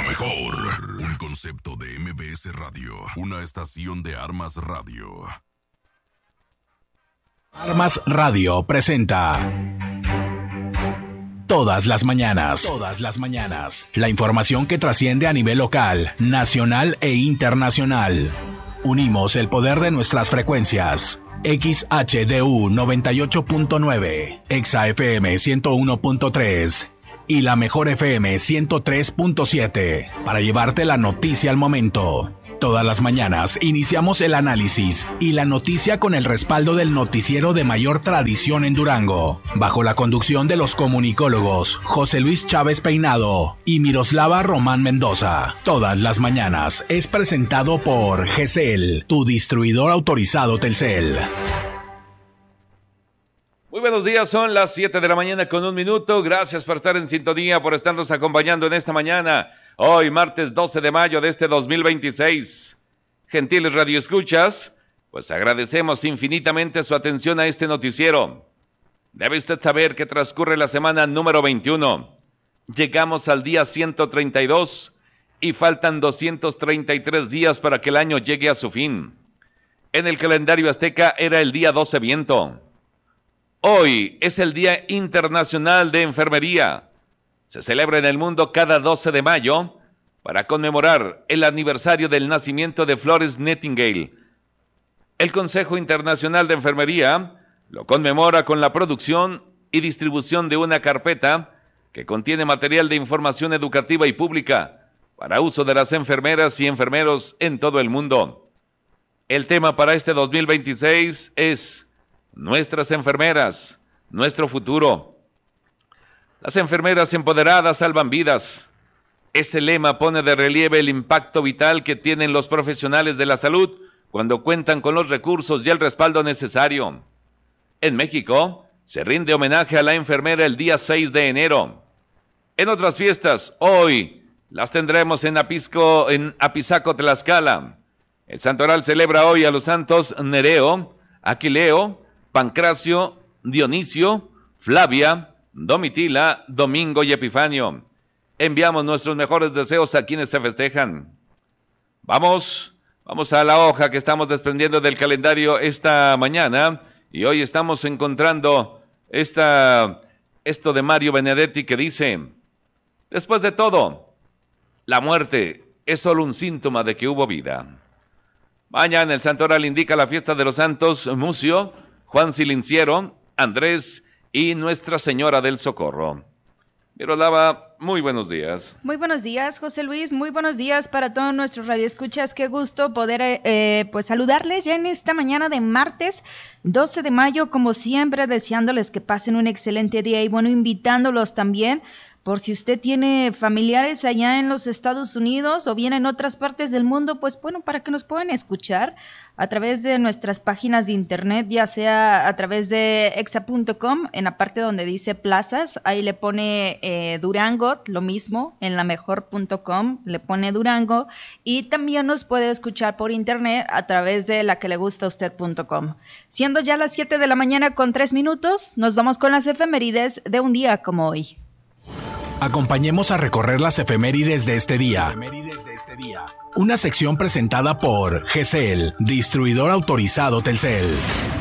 mejor. Un concepto de MBS Radio. Una estación de Armas Radio. Armas Radio presenta Todas las mañanas. La información que trasciende a nivel local, nacional e internacional. Unimos el poder de nuestras frecuencias. XHDU 98.9, ExaFM 101.3 y la Mejor FM 103.7 para llevarte la noticia al momento. Todas las mañanas iniciamos el análisis y la noticia con el respaldo del noticiero de mayor tradición en Durango, bajo la conducción de los comunicólogos José Luis Chávez Peinado y Miroslava Román Mendoza. Todas las mañanas es presentado por GCL, tu distribuidor autorizado Telcel. Muy buenos días, son las 7 de la mañana con 1 minuto. Gracias por estar en sintonía, por estarnos acompañando en esta mañana. Hoy, martes 12 de mayo de este 2026. Gentiles radioescuchas, pues agradecemos infinitamente su atención a este noticiero. Debe usted saber que transcurre la semana número 21. Llegamos al día 132 y faltan 233 días para que el año llegue a su fin. En el calendario azteca era el día 12 viento. Hoy es el Día Internacional de Enfermería. Se celebra en el mundo cada 12 de mayo para conmemorar el aniversario del nacimiento de Florence Nightingale. El Consejo Internacional de Enfermería lo conmemora con la producción y distribución de una carpeta que contiene material de información educativa y pública para uso de las enfermeras y enfermeros en todo el mundo. El tema para este 2026 es nuestras enfermeras, nuestro futuro. Las enfermeras empoderadas salvan vidas. Ese lema pone de relieve el impacto vital que tienen los profesionales de la salud cuando cuentan con los recursos y el respaldo necesario. En México, se rinde homenaje a la enfermera el día 6 de enero. En otras fiestas, hoy, las tendremos en Apizaco, Tlaxcala. El santoral celebra hoy a los santos Nereo, Aquileo, Pancracio, Dionisio, Flavia, Domitila, Domingo y Epifanio. Enviamos nuestros mejores deseos a quienes se festejan. Vamos a la hoja que estamos desprendiendo del calendario esta mañana y hoy estamos encontrando esto de Mario Benedetti que dice: después de todo, la muerte es solo un síntoma de que hubo vida. Mañana el santoral indica la fiesta de los santos Mucio, Juan Silinciero, Andrés y Nuestra Señora del Socorro. Miroslava, muy buenos días. Muy buenos días, José Luis. Muy buenos días para todos nuestros radioescuchas. Qué gusto poder pues saludarles ya en esta mañana de martes 12 de mayo, como siempre, deseándoles que pasen un excelente día y bueno, invitándolos también por si usted tiene familiares allá en los Estados Unidos o bien en otras partes del mundo, pues bueno, para que nos puedan escuchar a través de nuestras páginas de internet, ya sea a través de exa.com, en la parte donde dice plazas, ahí le pone Durango, lo mismo, en lamejor.com, le pone Durango, y también nos puede escuchar por internet a través de laquelegustausted.com. Siendo ya las 7 de la mañana con 3 minutos, nos vamos con las efemérides de un día como hoy. Acompañemos a recorrer las efemérides de este día. Una sección presentada por GCL, distribuidor autorizado Telcel.